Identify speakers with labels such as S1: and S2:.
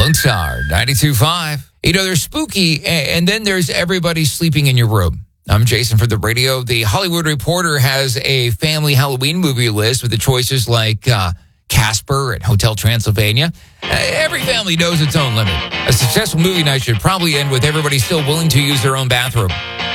S1: Lone Star 92.5. You know, there's spooky, and then there's everybody sleeping in your room. I'm Jason for the radio. The Hollywood Reporter has a family Halloween movie list with the choices like Casper and Hotel Transylvania. Every family knows its own limit. A successful movie night should probably end with everybody still willing to use their own bathroom.